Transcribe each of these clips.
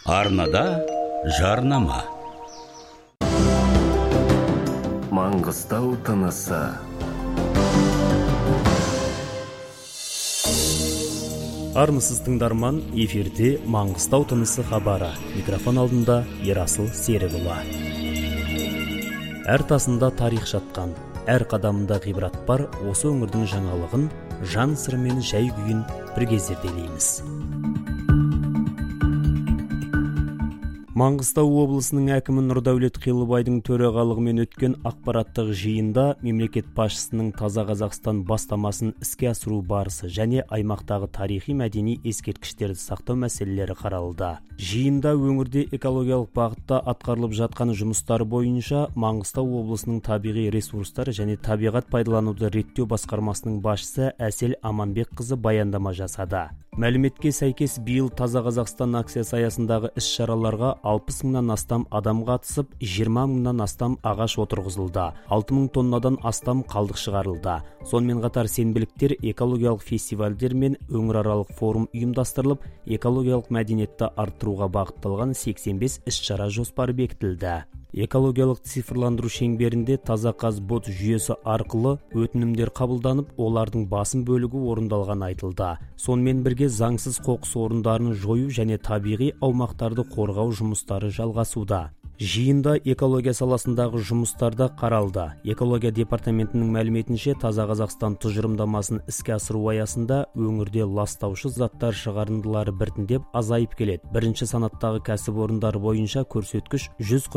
Арнада жарнама. Маңғыстау тынысы. Армысыз тыңдарман, эфирде Маңғыстау тынысы хабары. Микрофон алдында Ерасыл Серікұлы. Әр тасында тарих жатқан, әр қадамында ғибрат бар. Осы өңірдің жаңалығын, жан сыры мен жай күйін бір зерделейміз. Маңғыстау облысының әкімі Нұрдәулет Қилыбайдың төрағалығымен өткен ақпараттық жиында мемлекет басшысының Таза Қазақстан бастамасын іске асыру барысы және аймақтағы тарихи мәдени ескерткіштерді сақтау мәселелері қаралды. Жиында өңірде экологиялық бағытта атқарылып жатқан жұмыстар бойынша Маңғыстау облысының табиғи ресурстар және табиғат пайдалануды реттеу басқармасының басшысы Әсел Аманбекқызы баяндама жасады. Мәліметке сәйкес, биыл Таза Қазақстан акциясы аясындағы іс-шараларға 60 мыңнан астам адам қатысып, 20 мыңнан астам ағаш отырғызылды, 6 мың тоннадан астам қалдық шығарылды. Сонымен қатар сенбіліктер, экологиялық фестивальдер мен өңіраралық форум ұйымдастырылып, экологиялық мәдениетті арттыруға бағытталған 85 іс-шара жоспары бекітілді. Экологиялық цифрландыру шеңберінде Таза Қазбот жүйесі арқылы өтінімдер қабылданып, олардың басым бөлігі орындалған айтылды. Сонымен бірге заңсыз қоқыс орындарын жою және табиғи аумақтарды қорғау жұмыстары жалғасуда. Жиында экология саласындағы жұмыстарда қаралды. Экология департаментінің мәліметінше, Таза Қазақстан тұжырымдамасын іске асыру аясында өңірде ластаушы заттар шығарындылары біртіндеп азайып келеді. Бірінші санаттағы кәсіпорындар бойынша көрсеткіш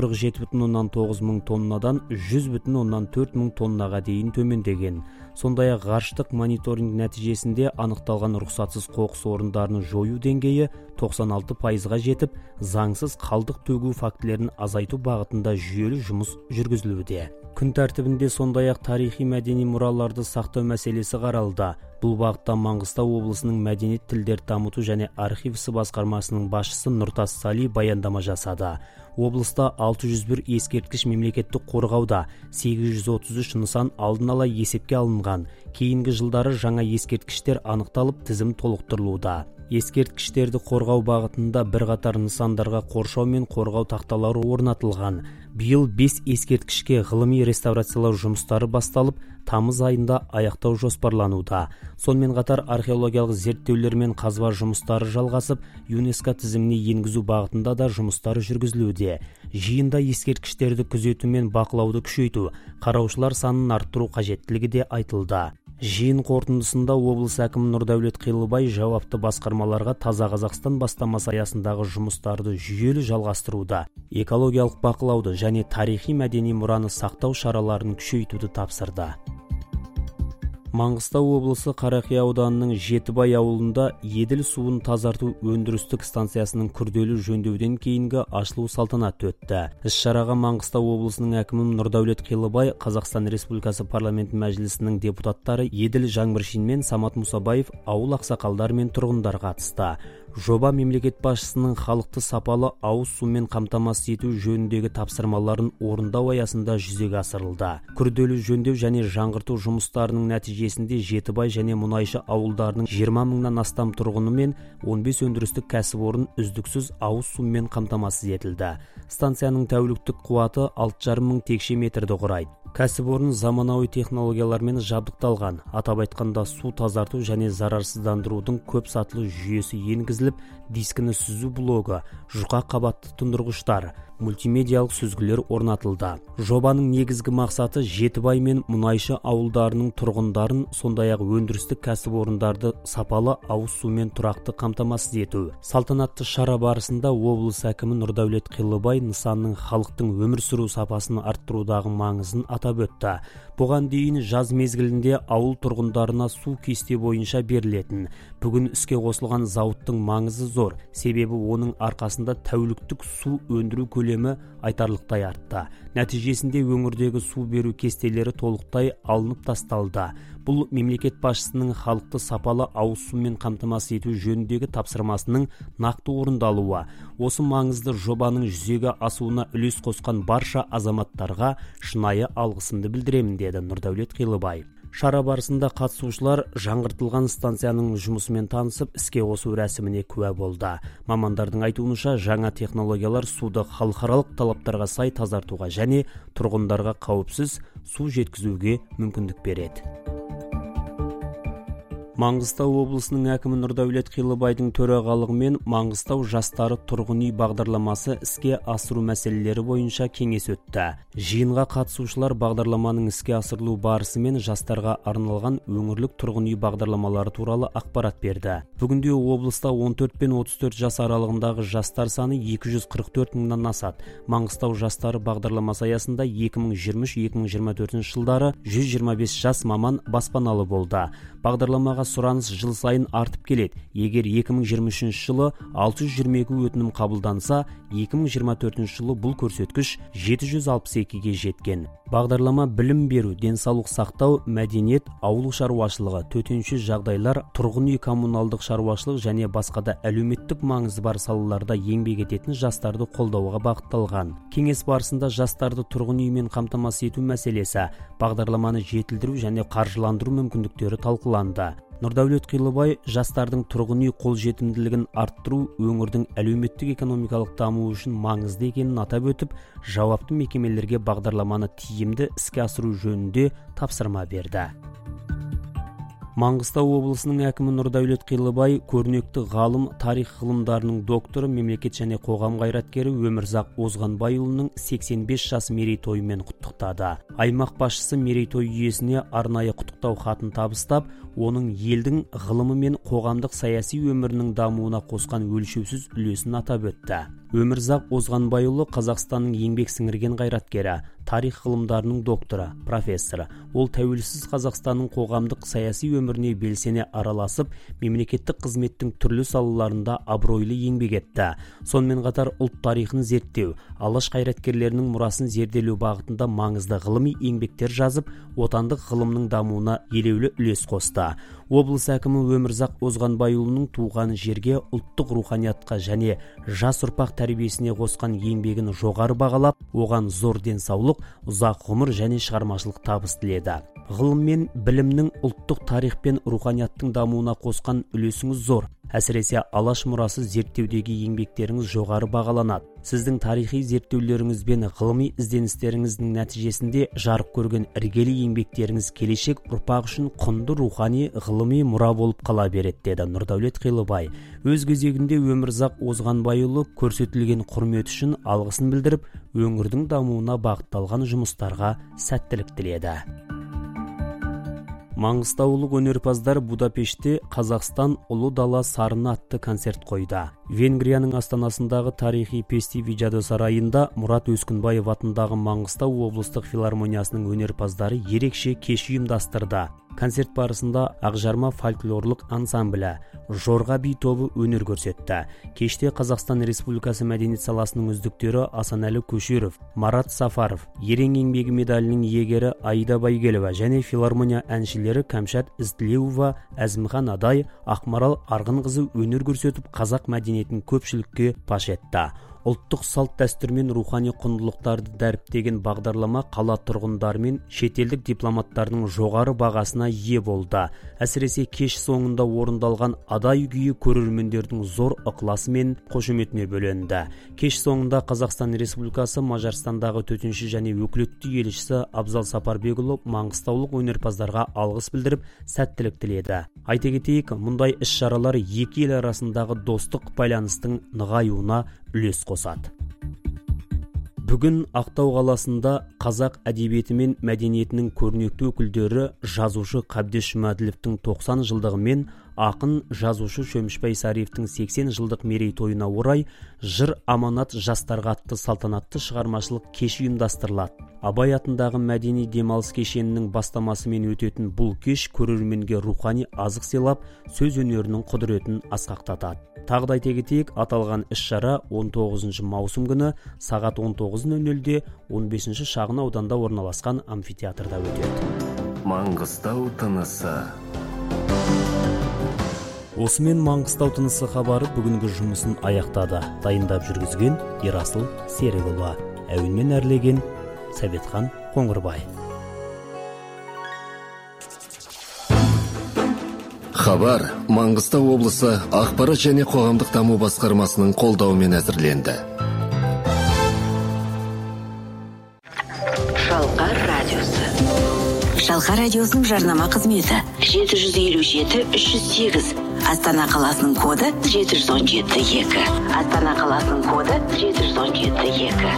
147,9 мың тоннадан 100,4 мың тоннаға дейін төмендеген. Сондай-ақ ғарыштық мониторинг нәтижесінде анықталған рұқсатсыз қоқыс орындарын жою деңгейі 96%-ға жетіп, заңсыз қалдық төгу фактілерін азайту бағытында жүйелі жұмыс жүргізілуде. Күн тәртібінде сондай-ақ тарихи мәдени мұраларды сақтау мәселесі қаралды. Бұл бағытта Маңғыстау облысының мәдениет тілдер дамыту және архив ісі басқармасының басшысы Нұртас Сали баяндама жасады. Облыста 601 ескерткіш мемлекеттік қорғауда, 833 нысан алдын ала есепке алынған. Кейінгі жылдары жаңа ескерткіштер анықталып, тізім толықтырылуда. Ескерткіштерді қорғау бағытында бірқатар нысандарға қоршау мен қорғау тақталары орнатылған. Биыл 5 ескерткішке ғылыми реставрациялау жұмыстары басталып, тамыз айында аяқтау жоспарлануда. Сонымен қатар археологиялық зерттеулер мен қазба жұмыстары жалғасып, ЮНЕСКО тізіміне енгізу бағытында да жұмыстар жүргізілуде. Жиында ескерткіштерді күзету мен бақылауды күшейту, қараушылар санын арттыру қажеттілігі де айтылды. Жиын қорытындысында облыс әкімі Нұрдәулет Қилыбай жауапты басқармаларға Таза Қазақстан бастамасы аясындағы жұмыстарды жүйелі жалғастыруда, экологиялық бақылауды және тарихи мәдени мұраны сақтау шараларын күшейтуді тапсырды. Маңғыстау облысы Қарақия ауданының Жетібай ауылында еділ суын тазарту өндірістік станциясының күрделі жөндеуден кейінгі ашылу салтанаты өтті. Іс-шараға Маңғыстау облысының әкімі Нұрдәулет Қилыбай, Қазақстан Республикасы парламенті мәжілісінің депутаттары Еділ Жаңбыршин мен Самат Мұсабаев, ауыл ақсақалдар мен тұрғындар қатысты. Жоба мемлекет басшысының халықты сапалы ауыз сумен қамтамасыз ету жөніндегі тапсырмаларын орындау аясында жүзеге асырылды. Күрделі жөндеу және жаңғырту жұмыстарының нәтижесінде Жетібай және Мұнайшы ауылдарының 20 мыңнан астам тұрғыны мен 15 өндірістік кәсіпорын үздіксіз ауыз сумен қамтамасыз етілді. Станцияның тәуліктік қуаты 6,5 мың текше метрді құрайды. Кәсіпорын заманауи технологиялармен жабдықталған. Атап айтқанда су тазарту және зарарсыздандырудың көп сатылы жүйесі енгізіліп, дискіні сүзу блогы, жұқа қабатты тұндырғыштар, мультимедиалық сүзгілер орнатылды. Жобаның негізгі мақсаты Жетібай мен Мұнайшы ауылдарының тұрғындарын, сондай-ақ өндірістік кәсіпорындарды сапалы ауыз сумен тұрақты қамтамасыз ету. Салтанатты шара барысында облыс әкімі Нұрдәулет Қилыбай нысанның халықтың өмір сүру сапасын арттырудағы маңызын атап өтті. Бұған дейін жаз мезгілінде ауыл тұрғындарына су кесте бойынша берілетін. Бүгін іске қосылған зауыттың маңызы зор, себебі оның арқасында тәуліктік су өндіру көлемі айтарлықтай артты. Нәтижесінде өңірдегі су беру кестелері толықтай алынып тасталды. Бұл мемлекет басшысының халықты сапалы ауыз сумен қамтамасыз ету жөніндегі тапсырмасының нақты орындалуы. Осы маңызды жобаның жүзеге асуына үлес қосқан барша азаматтарға шынайы алғысымды білдіремін, деді Нұрдәулет Қилыбай. Шара барысында қатысушылар жаңғыртылған станцияның жұмысымен танысып, іске қосу рәсіміне куә болды. Мамандардың айтуынша, жаңа технологиялар суды халықаралық талаптарға сай тазартуға және тұрғындарға қауіпсіз су жеткізуге мүмкіндік береді. Маңғыстау облысының әкімі Нұрдәулет Қилыбайдың төрағалығымен Маңғыстау жастары тұрғын үй бағдарламасы іске асыру мәселелері бойынша кеңес өтті. Жиынға қатысушылар бағдарламаның іске асырылу барысы мен жастарға арналған өңірлік тұрғын үй бағдарламалары туралы ақпарат берді. Бүгінде облыста 14 пен 34 жас аралығындағы жастар саны 244 мыңнан асады. Маңғыстау жастары бағдарламасы аясында 2023-2024 жылдары 125 жас маман баспаналы болды. Бағдарламаға сұраныс жыл сайын артып келеді. Егер 2023 жылы 622 өтінім қабылданса, 2024 жылы бұл көрсеткіш 762-ге жеткен. Бағдарлама білім беру, денсаулық сақтау, мәдениет, ауыл шаруашылығы, төтенше жағдайлар, тұрғын үй коммуналдық шаруашылық және басқа да әлеуметтік маңызы бар салаларда еңбек ететін жастарды қолдауға бағытталған. Кеңес барысында жастарды тұрғын үймен қамтамасыз ету мәселесі, бағдарламаны жетілдіру және қаржыландыру мүмкіндіктері талқыланды. Нұрдәулет Қилыбай жастардың тұрғын үй қолжетімділігін арттыру өңірдің әлеуметтік экономикалық дамуы үшін маңызды екенін атап өтіп, жауапты мекемелерге бағдарламаны тиімді іске асыру жөнінде тапсырма берді. Маңғыстау облысының әкімі Нұрдәулет Қилыбай көрнекті ғалым, тарих ғылымдарының докторы, мемлекет және қоғам қайраткері Өмірзақ Озғанбайұлының 85 жас мерейтойымен құттықтады. Аймақ басшысы мерейтой иесіне арнайы құттықтау хатын табыстап, оның елдің ғылымы мен қоғамдық саяси өмірінің дамуына қосқан өлшеусіз үлесін атап өтті. Өмірзақ Озғанбайұлы Қазақстанның еңбек сіңірген қайраткері, тарих ғылымдарының докторы, профессоры. Ол тәуелсіз Қазақстанның қоғамдық саяси өміріне белсене араласып, мемлекеттік қызметтің түрлі салаларында абыройлы еңбек етті. Сонымен қатар ұлт тарихын зерттеу, алаш қайраткерлерінің мұрасын зерделеу бағытында маңызды ғылыми еңбектер жазып, отандық ғылымның дамуына елеулі үлес қосты. Облыс әкімі Өмірзақ Озғанбайұлының туған жерге, ұлттық руханиятқа және жас ұрпақ тәрбиесіне қосқан еңбегін жоғары бағалап, оған зор денсаулық, ұзақ ғұмыр және шығармашылық табыс тіледі. Ғылым мен білімнің ұлттық тарих пен руханияттың дамуына қосқан үлесіңіз зор. Әсіресе алаш мұрасы зерттеудегі еңбектеріңіз жоғары бағаланады. Сіздің тарихи зерттеулеріңіз бен ғылыми ізденістеріңіздің нәтижесінде жарық көрген іргелі еңбектеріңіз келешек ұрпақ үшін құнды рухани ғылыми мұра болып қала береді, деді Нұрдәулет Қилыбай. Өз кезегінде Өмірзақ Озғанбайұлы көрсетілген құрмет үшін алғысын білдіріп, өңірдің дамуына бағытталған жұмыстарға сәттілік тіледі. Маңғыстаулық өнерпаздар Будапештте Қазақстан ұлы дала сарыны атты концерт қойды. Венгрияның астанасындағы тарихи Пестивиджадо сарайында Мұрат Өскінбаев атындағы Маңғыстау облыстық филармониясының өнерпаздары ерекше кеш ұйымдастырды. Концерт барысында Ақжарма фольклорлық ансамблі, Жорға би тобы өнер көрсетті. Кеште Қазақстан Республикасы мәдениет саласының үздіктері Асанәлі Көшеров, Марат Сафаров, ерен еңбегі медалінің иегері Аида Байгелова және филармония әншілері Кәмшат Ізділеуова, Әзімхан Адай, Ақмарал Арғынқызы өнер көрсетіп, қазақ мәдениетін көпшілікке паш етті. Ұлттық салт дәстүр мен рухани құндылықтарды дәріптеген бағдарлама қала тұрғындары мен шетелдік дипломаттардың жоғары бағасына ие болды. Әсіресе кеш соңында орындалған Адай күйі көрермендердің зор ықыласы мен қошеметіне бөленді. Кеш соңында Қазақстан Республикасы Мажарстандағы төтенше және өкілетті елшісі Абзал Сапарбекұлы маңғыстаулық өнерпаздарға алғыс білдіріп, сәттілік тіледі. Айта кетейік, мұндай іс-шаралар екі ел арасындағы достық байланыстың нығаюына үлес қосады. Бүгін Ақтау қаласында қазақ әдебиеті мен мәдениетінің көрнекті өкілдері жазушы Қабдеш Жұмаділовтің 90 жылдығы мен ақын жазушы Шөмішбай Сариевтің 80 жылдық мерейтойына орай жыр аманат жастарға атты салтанатты шығармашылық кеш ұйымдастырылады. Абай атындағы мәдени демалыс кешенінің бастамасымен өтетін бұл кеш көрерменге рухани азық сыйлап, сөз өнерінің құдіретін асқақтатады. Тағы да айта кетейік, аталған іс-шара 19 маусым күні сағат 19:00-де 15 шағын ауданда орналасқан амфитеатрда өтеді. Маңғыстау тынысы. Осымен Маңғыстау тынысы хабары бүгінгі жұмысын аяқтады. Дайындап жүргізген Ерасыл Серікұлы, әуенмен әрлеген Сәбетхан Қоңырбай. Хабар Маңғыстау облысы ақпарат және қоғамдық даму басқармасының қолдауымен әзірленді. Шалқар радиосы. Шалқар радиосының жарнама қызметі 757-308. Астана қаласының коды 717-2. Астана қаласының коды 717-2.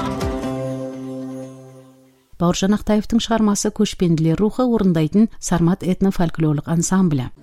Бауыржан Ақтаевтың шығармасы көшпенділер рухы орындайтын Сармат этно-фольклорлық ансамблі.